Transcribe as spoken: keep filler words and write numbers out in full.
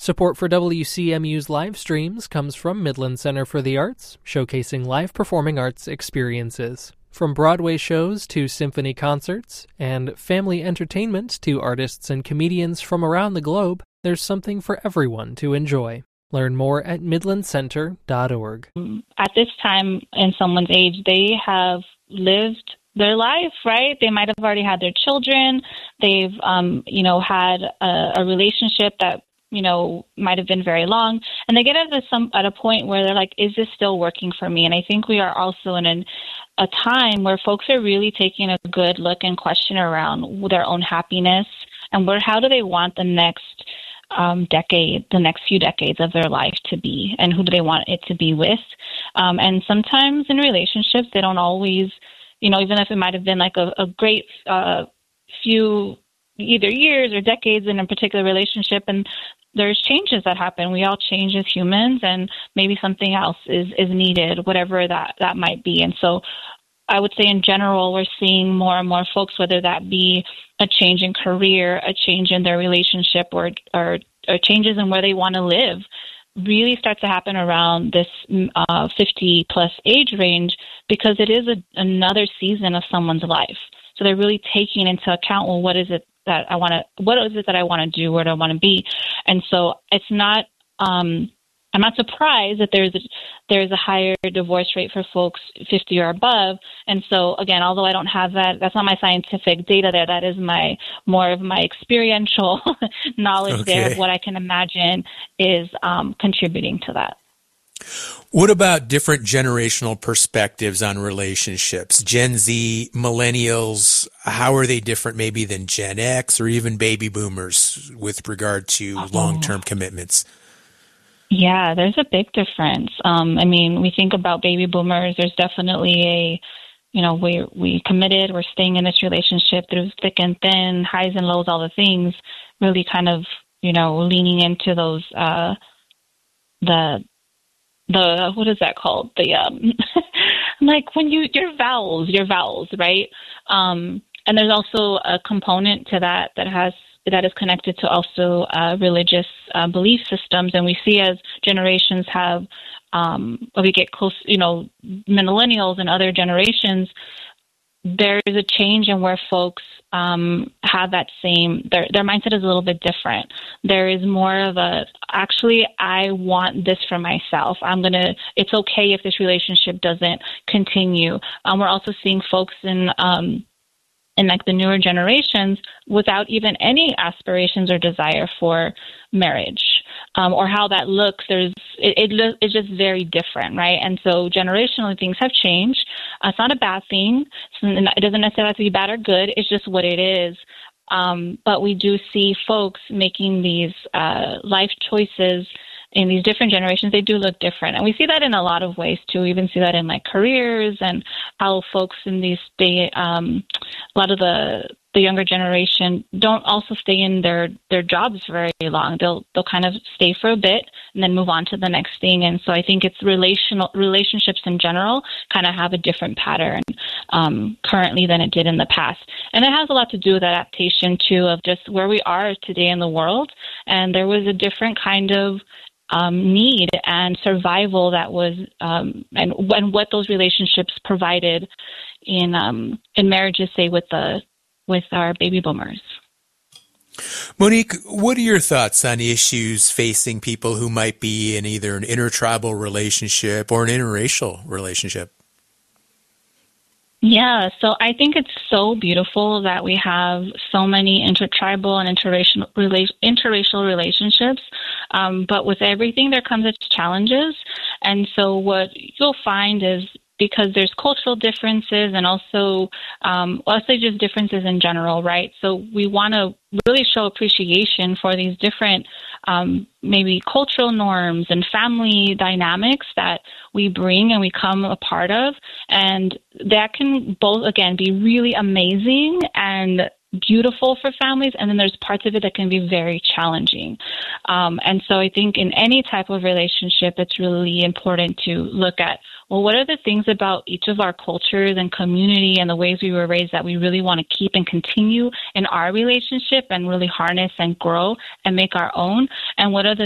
Support for W C M U's live streams comes from Midland Center for the Arts, showcasing live performing arts experiences. From Broadway shows to symphony concerts, and family entertainment to artists and comedians from around the globe, there's something for everyone to enjoy. Learn more at midland center dot org. At this time in someone's age, they have lived their life, right? They might have already had their children. They've, um, you know, had a, a relationship that, you know, might have been very long. And they get at, a, some, at a point where they're like, is this still working for me? And I think we are also in an, a time where folks are really taking a good look and question around their own happiness and where, how do they want the next um, decade, the next few decades of their life to be, and who do they want it to be with? Um, and sometimes in relationships, they don't always, you know, even if it might have been like a, a great uh, few either years or decades in a particular relationship, and there's changes that happen. We all change as humans, and maybe something else is, is needed, whatever that, that might be. And so I would say in general, we're seeing more and more folks, whether that be a change in career, a change in their relationship, or, or, or changes in where they want to live, really start to happen around this uh, fifty plus age range, because it is a, another season of someone's life. So they're really taking into account, well, what is it that I want to, what is it that I want to do? Where do I want to be? And so it's not, um, I'm not surprised that there's a, there's a higher divorce rate for folks fifty or above. And so again, although I don't have that, that's not my scientific data there. That is my, more of my experiential knowledge okay. there of what I can imagine is um, contributing to that. What about different generational perspectives on relationships? Gen Z, millennials, how are they different maybe than Gen X or even baby boomers with regard to oh. long-term commitments? Yeah, there's a big difference. Um, I mean, we think about baby boomers, there's definitely a, you know, we we committed, we're staying in this relationship through thick and thin, highs and lows, all the things, really kind of, you know, leaning into those, uh, the, the, what is that called? The, um, like when you, your vows, your vows, right? Um, and there's also a component to that that has, that is connected to also uh, religious uh, belief systems. And we see as generations have, um, we get close, you know, millennials and other generations, there is a change in where folks um, have that same, their, their mindset is a little bit different. There is more of a, actually, I want this for myself. I'm going to, it's okay if this relationship doesn't continue. Um, we're also seeing folks in, um, in like the newer generations without even any aspirations or desire for marriage, um, or how that looks. There's, it, it, it's just very different, right? And so generationally things have changed. Uh, it's not a bad thing. It doesn't necessarily have to be bad or good. It's just what it is. Um, but we do see folks making these uh, life choices in these different generations. They do look different. And we see that in a lot of ways too. We even see that in like careers and how folks in these, they, um, a lot of the, the younger generation don't also stay in their, their jobs very long. They'll, they'll kind of stay for a bit and then move on to the next thing. And so I think it's relational relationships in general kind of have a different pattern, um, currently than it did in the past. And it has a lot to do with adaptation too, of just where we are today in the world. And there was a different kind of Um, need and survival that was, um, and, and what those relationships provided in um, in marriages, say with the with our baby boomers. Monique, what are your thoughts on issues facing people who might be in either an intertribal relationship or an interracial relationship? Yeah, so I think it's so beautiful that we have so many intertribal and interracial rela- interracial relationships, um, but with everything there comes its challenges. And so what you'll find is, because there's cultural differences and also, um, well, I'll say just differences in general, right? So we want to really show appreciation for these different um, maybe cultural norms and family dynamics that we bring and we come a part of. And that can both, again, be really amazing and beautiful for families, and then there's parts of it that can be very challenging. Um, and so I think in any type of relationship, it's really important to look at, well, what are the things about each of our cultures and community and the ways we were raised that we really want to keep and continue in our relationship and really harness and grow and make our own? And what are the